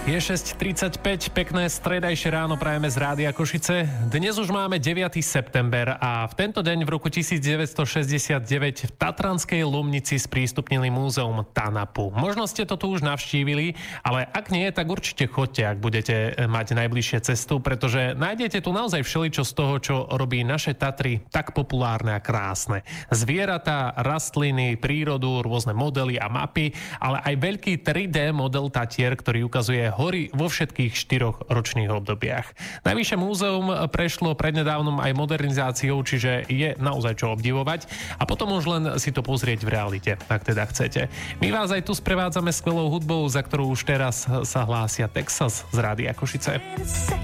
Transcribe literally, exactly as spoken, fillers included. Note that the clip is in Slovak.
Je šesť tridsaťpäť, pekné stredajšie ráno prajeme z Rádia Košice. Dnes už máme deviateho september a v tento deň v roku devätnásťstošesťdesiatdeväť v Tatranskej Lomnici sprístupnili múzeum Tanapu. Možno ste to tu už navštívili, ale ak nie, tak určite choďte, ak budete mať najbližšie cestu, pretože nájdete tu naozaj všeličo z toho, čo robí naše Tatry tak populárne a krásne. Zvieratá, rastliny, prírodu, rôzne modely a mapy, ale aj veľký tri dé model Tatier, ktorý ukazuje hory vo všetkých štyroch ročných obdobiach. Najvyššie múzeum prešlo prednedávnom aj modernizáciou, čiže je naozaj čo obdivovať a potom už len si to pozrieť v realite, ak teda chcete. My vás aj tu sprevádzame skvelou hudbou, za ktorú už teraz sa hlásia Texas z Rádia Košice.